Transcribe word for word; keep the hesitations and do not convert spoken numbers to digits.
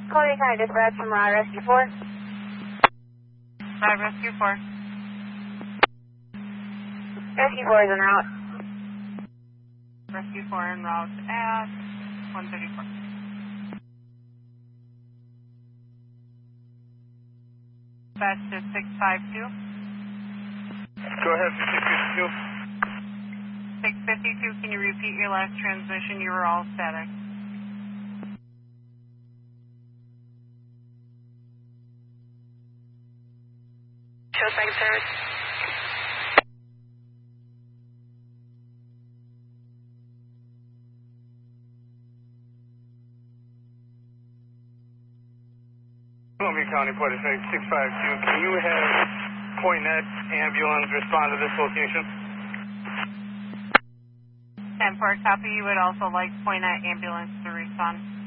Columbia County Dispatch from Rod Rescue four. Rod Rescue four. Rescue four is en route. Rescue four en route at one thirty-four. Dispatch to six five two. Go ahead for six fifty-two. six fifty-two, can you repeat your last transmission? You were all static. Show second service. Columbia County Police six five two. Can you have Poinet ambulance respond to this location? ten four, copy. You would also like Poinet ambulance to respond.